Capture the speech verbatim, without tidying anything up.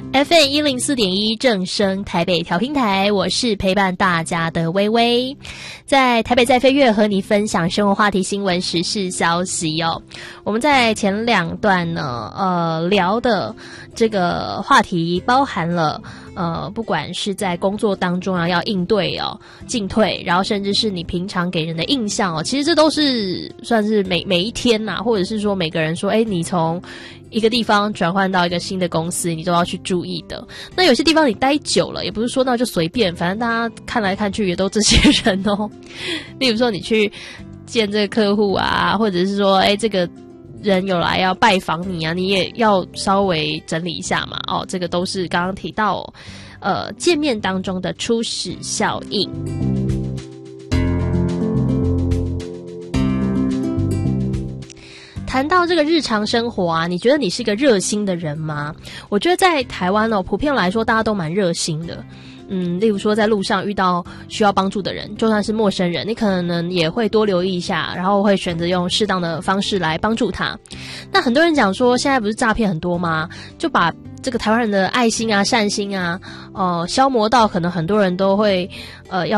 F M 一零四点一正声台北调频台，我是陪伴大家的微微，在台北在飞跃和你分享生活话题、新闻、时事消息哦。我们在前两段呢，呃，聊的这个话题包含了呃，不管是在工作当中啊，要应对哦，进退，然后甚至是你平常给人的印象哦，其实这都是算是每每一天呐、啊，或者是说每个人说，哎，你从一个地方转换到一个新的公司，你都要去注意的。那有些地方你待久了，也不是说那就随便，反正大家看来看去也都这些人哦。例如说你去见这个客户啊，或者是说，哎，这个人有来要拜访你啊，你也要稍微整理一下嘛。哦，这个都是刚刚提到、哦、呃见面当中的初始效应。谈到这个日常生活啊，你觉得你是一个热心的人吗？我觉得在台湾哦，普遍来说大家都蛮热心的。嗯，例如说在路上遇到需要帮助的人，就算是陌生人，你可能也会多留意一下，然后会选择用适当的方式来帮助他。那很多人讲说，现在不是诈骗很多吗？就把这个台湾人的爱心啊、善心啊，呃，消磨到可能很多人都会呃要